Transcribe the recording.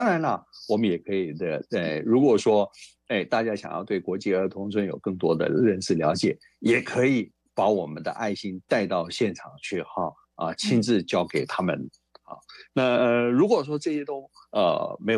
当然了，我们也可以如果说，大家想要对国际儿童村有更多的认识了解，也可以把我们的爱心带到现场去哈，亲自交给他们。好，那如果说这些都没有。